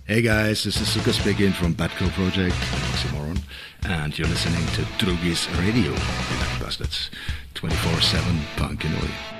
Hey guys, this is Suka speaking from Batco Project, Oxymoron, and you're listening to Drugis Radio, you lucky bastards. 24/7 punk and oi.